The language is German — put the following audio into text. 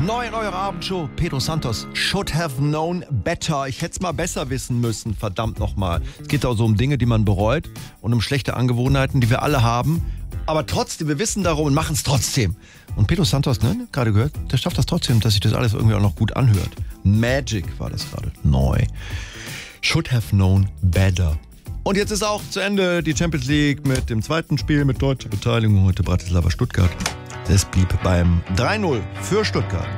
Neu in eurer Abendshow, Pedro Santos, Should Have Known Better. Ich hätte es mal besser wissen müssen, verdammt nochmal. Es geht auch so um Dinge, die man bereut und um schlechte Angewohnheiten, die wir alle haben. Aber trotzdem, wir wissen darum und machen es trotzdem. Und Pedro Santos, ne, gerade gehört, der schafft das trotzdem, dass sich das alles irgendwie auch noch gut anhört. Magic war das gerade, neu. Should Have Known Better. Und jetzt ist auch zu Ende die Champions League mit dem zweiten Spiel mit deutscher Beteiligung. Heute Bratislava Stuttgart. Es blieb beim 3-0 für Stuttgart.